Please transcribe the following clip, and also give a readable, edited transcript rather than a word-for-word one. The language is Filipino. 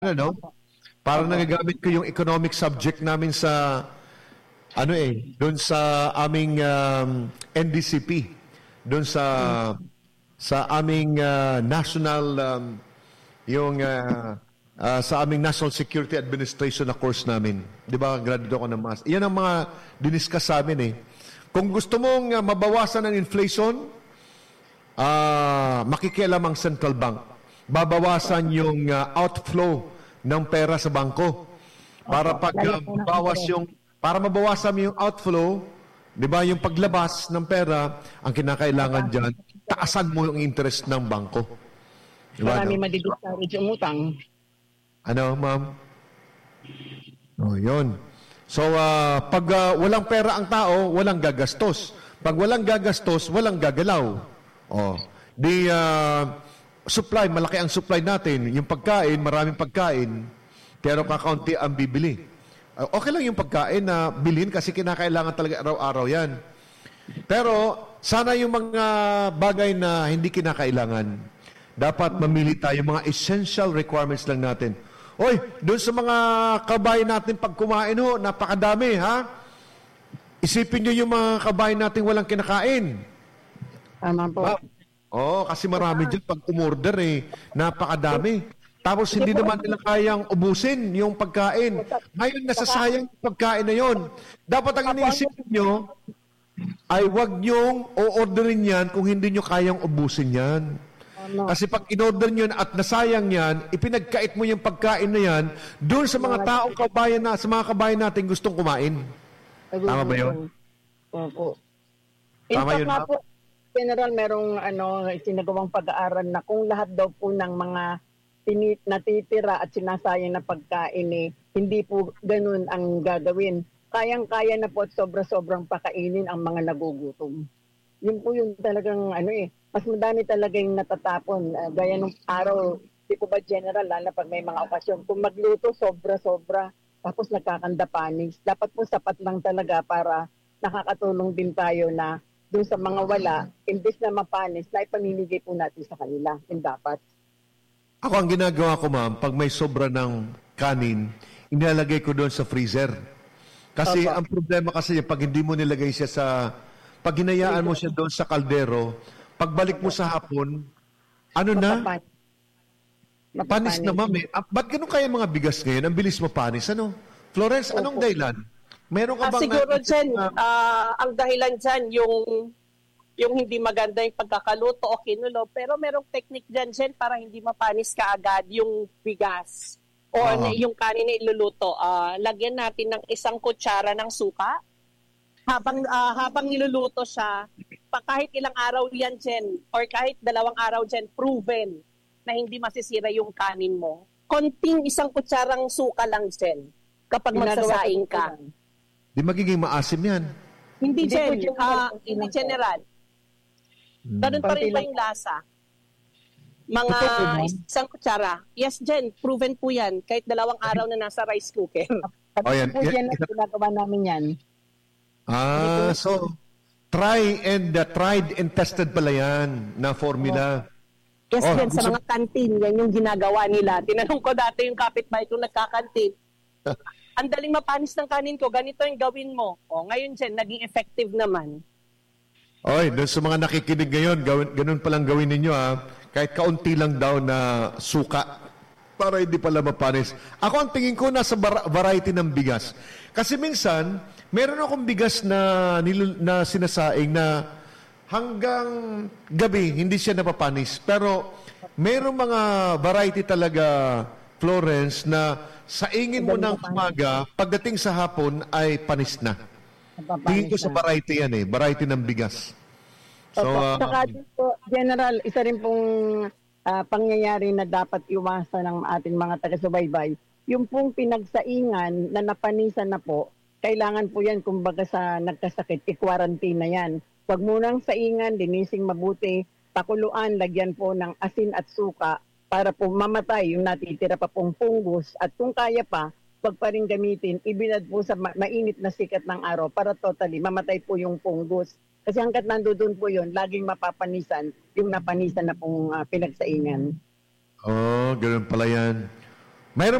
ano, parang nagagamit ko yung economic subject namin sa doon sa aming NDCP, doon sa aming national sa aming National Security Administration na course namin. 'Di ba? Graduate ako ng mas. Iyan ang mga diniscuss sa amin eh. Kung gusto mong mabawasan ang inflation, makikialam ang central bank. Babawasan yung outflow ng pera sa bangko para para mabawasan yung outflow, 'di ba, yung paglabas ng pera, ang kinakailangan diyan, taasan mo yung interest ng bangko. Diba, marami madi-discourage yung utang. Ano, ma'am? Oh, 'yun. So pag walang pera ang tao, walang gagastos. Pag walang gagastos, walang gagalaw. Oh, supply, malaki ang supply natin. Yung pagkain, maraming pagkain, pero kakaunti ang bibili. Okay lang yung pagkain na bilhin kasi kinakailangan talaga araw-araw yan. Pero sana yung mga bagay na hindi kinakailangan, dapat mamili tayo mga essential requirements lang natin. Oy, doon sa mga kabayan natin pag kumain ho, napakadami ha. Isipin nyo yung mga kabayan natin walang kinakain. Tama po. Kasi marami dyan pag umorder napakadami. Tapos hindi naman nila kayang ubusin yung pagkain. Ngayon, nasasayang yung pagkain na yon. Dapat ang iniisip nyo ay wag nyong o-orderin yan kung hindi nyo kayang ubusin yan. Kasi pag in-order nyo at nasayang yan, ipinagkait mo yung pagkain na yan doon sa mga taong kabayan sa mga kabayan natin gustong kumain. Tama ba yun? Opo. Tama yun, po, General, merong sinagawang pag-aaral na kung lahat daw po ng mga natitira at sinasayang na pagkain hindi po ganun ang gagawin. Kayang-kaya na po at sobra-sobrang pakainin ang mga nagugutom. Yun po yung talagang mas madami talaga yung natatapon. Gaya nung araw, di po ba General, lalo pag may mga okasyon, kung magluto sobra-sobra, tapos nagkakanda panis. Dapat po sapat lang talaga para nakakatulong din tayo na doon sa mga wala, imbes na mapanis, na ipamimigay po natin sa kanila. Yung dapat. Ako ang ginagawa ko, ma'am, pag may sobra ng kanin, inilalagay ko doon sa freezer. Kasi ang problema kasi pag hindi mo nilagay siya pag hinayaan mo siya doon sa kaldero, pagbalik mo sa hapon, panis na, ma'am ba't ganun kaya mga bigas ngayon? Ang bilis mapanis, Florence, anong dahilan? Meron ka bang... siguro dyan, ang dahilan dyan, yung hindi maganda yung pagkakaluto o kinulo, pero merong technique dyan para hindi mapanis ka agad yung bigas o yung kanin na iluluto. Lagyan natin ng 1 kutsara ng suka. Habang niluluto siya, kahit ilang araw yan dyan, or kahit 2 araw dyan, proven na hindi masisira yung kanin mo. Konting 1 kutsarang suka lang dyan kapag magsasaing ka. Di magiging maasim yan. Hindi general. Ganun pa rin pa yung lasa. Mga 1 kutsara. Yes, Jen, proven po yan. Kahit 2 araw na nasa rice cooker. Yan. Ginagawa namin yan. So, tried and tested pala yan na formula. Yes, Jen, sa mga kantin, yan yung ginagawa nila. Tinanong ko dati yung kapitbahay kung nagkakantin. Ang daling mapanis ng kanin ko, ganito yung gawin mo. Ngayon, Jen, naging effective naman. Doon sa mga nakikinig ngayon, ganun palang gawin ninyo kahit kaunti lang daw na suka para hindi pala mapanis. Ako ang tingin ko nasa variety ng bigas. Kasi minsan, meron akong bigas na sinasaing na hanggang gabi hindi siya napapanis. Pero meron mga variety talaga, Florence, na saingin mo ng umaga, pagdating sa hapon ay panis na. Tingin ko sa variety yan variety ng bigas. So, saka po, General, isa rin pong pangyayari na dapat iwasan ng ating mga taga-subaybay, yung pong pinagsaingan na napanisan na po, kailangan po yan, kumbaga sa nagkasakit, i-quarantine na yan. Huwag munang saingan, linising mabuti, pakuluan, lagyan po ng asin at suka para po mamatay yung natitira pa pong fungus. At kung kaya pa, huwag pa rin gamitin, ibinad po sa mainit na sikat ng araw para totally mamatay po yung fungus. Kasi hanggat nandoon po yun, laging mapapanisan yung napanisan na pong pinagsaingan. Ganun pala yan.